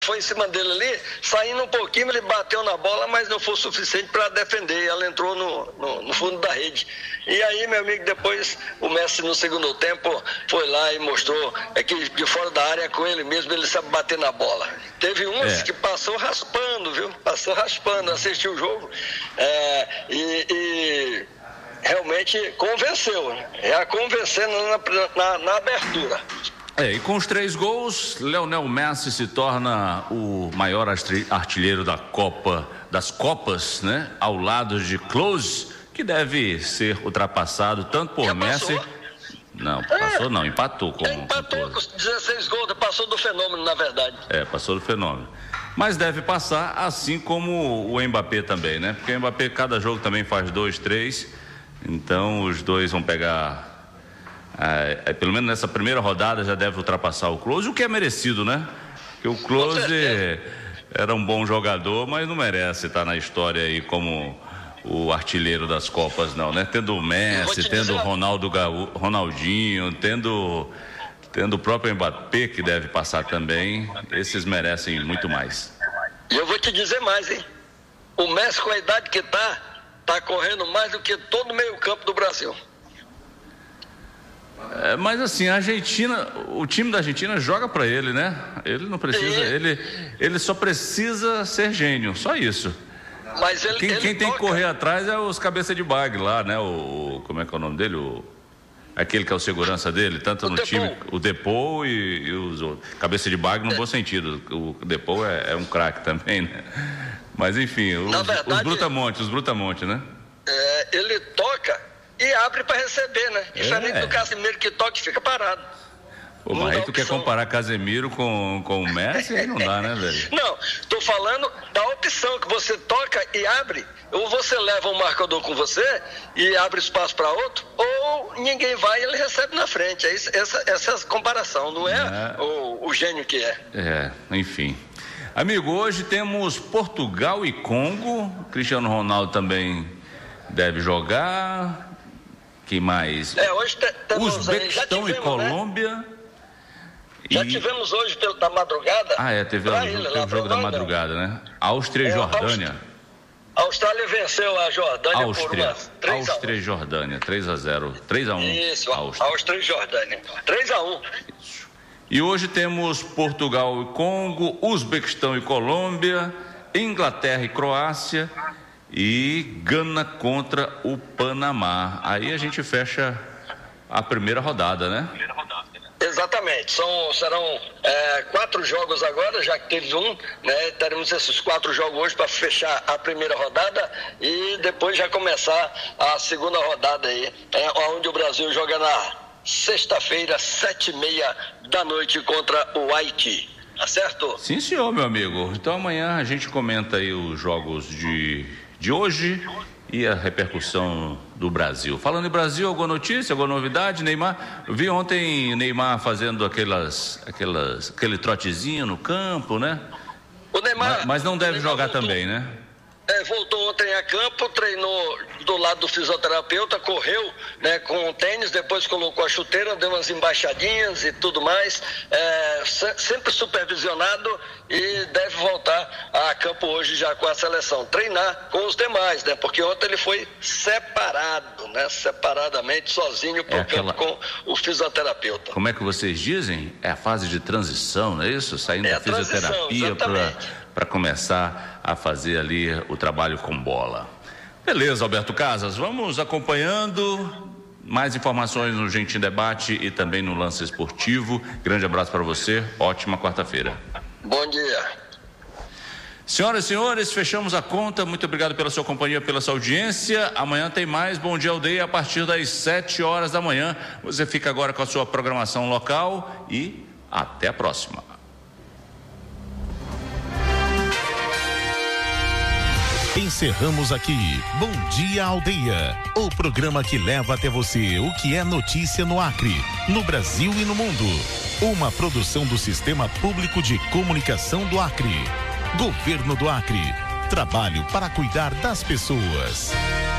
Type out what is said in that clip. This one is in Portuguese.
foi em cima dele ali, saindo um pouquinho, ele bateu na bola, mas não foi o suficiente para defender. Ela entrou no fundo da rede. E aí, meu amigo, depois o Messi no segundo tempo foi lá e mostrou que de fora da área com ele mesmo, ele sabe bater na bola. Teve uns que passou raspando, viu? Passou raspando, assistiu o jogo. E realmente convenceu, né? Convencendo na abertura. E com os 3 gols, Lionel Messi se torna o maior artilheiro das Copas, né? Ao lado de Klose, que deve ser ultrapassado tanto por Messi. Não, passou não, empatou com Empatou com 16 gols, passou do Fenômeno, na verdade. Passou do Fenômeno. Mas deve passar, assim como o Mbappé também, né? Porque o Mbappé, cada jogo também faz 2, 3. Então os dois vão pegar. Pelo menos nessa primeira rodada já deve ultrapassar o Klose, o que é merecido, né? Porque o Klose era um bom jogador, mas não merece estar na história aí como o artilheiro das Copas, não, né? Tendo o Messi, tendo o Ronaldinho, tendo o próprio Mbappé, que deve passar também, esses merecem muito mais. E eu vou te dizer mais, hein? O Messi, com a idade que tá correndo mais do que todo o meio-campo do Brasil. Mas assim, o time da Argentina joga pra ele, né? Ele não precisa, ele só precisa ser gênio, só isso. Mas quem tem que correr atrás é os cabeça de bag lá, né? Como é que é o nome dele? Aquele que é o segurança dele, tanto no time, o Depou e os outros. Cabeça de bag no bom sentido, o Depou é um craque também, né? Mas enfim, os brutamontes, né? Ele toca e abre para receber, né? Diferente do Casemiro, que toca e fica parado. Pô, mas aí tu quer comparar Casemiro com o Messi? Aí não dá, né, velho? Não, tô falando da opção que você toca e abre, ou você leva um marcador com você e abre espaço para outro, ou ninguém vai e ele recebe na frente. Essa é a comparação, não é o gênio que é. Enfim. Amigo, hoje temos Portugal e Congo. Cristiano Ronaldo também deve jogar. Quem mais? Hoje temos Uzbequistão e Colômbia. Né? Já tivemos hoje da madrugada. Teve o jogo da madrugada, né? Áustria e Jordânia. A Austrália venceu a Jordânia por 3-1. Áustria e Jordânia, 3-0. 3-1. Isso, Áustria e Jordânia. 3-1. Isso. E hoje temos Portugal e Congo, Uzbequistão e Colômbia, Inglaterra e Croácia e Gana contra o Panamá. Aí a gente fecha a primeira rodada, né? Exatamente, serão 4 jogos agora, já que teve um, né? Teremos esses 4 jogos hoje para fechar a primeira rodada e depois já começar a segunda rodada aí, onde o Brasil joga na sexta-feira, 7h30 da noite contra o Haiti, tá certo? Sim, senhor, meu amigo. Então amanhã a gente comenta aí os jogos de hoje e a repercussão do Brasil. Falando em Brasil, alguma notícia, alguma novidade? Neymar, eu vi ontem Neymar fazendo aquele trotezinho no campo, né? O Neymar, mas não deve jogar também, né? Voltou ontem a campo, treinou do lado do fisioterapeuta, correu, né, com o tênis, depois colocou a chuteira, deu umas embaixadinhas e tudo mais, sempre supervisionado e deve voltar a campo hoje já com a seleção, treinar com os demais, né, porque ontem ele foi separado, né, separadamente, sozinho pro campo com o fisioterapeuta. Como é que vocês dizem? É a fase de transição, não é isso? Saindo da fisioterapia para começar a fazer ali o trabalho com bola. Beleza, Alberto Casas, vamos acompanhando mais informações no Gente em Debate e também no Lance Esportivo. Grande abraço para você, ótima quarta-feira. Bom dia. Senhoras e senhores, fechamos a conta. Muito obrigado pela sua companhia, pela sua audiência. Amanhã tem mais Bom Dia Aldeia a partir das 7 horas da manhã. Você fica agora com a sua programação local e até a próxima. Encerramos aqui Bom Dia Aldeia, o programa que leva até você o que é notícia no Acre, no Brasil e no mundo. Uma produção do Sistema Público de Comunicação do Acre. Governo do Acre. Trabalho para cuidar das pessoas.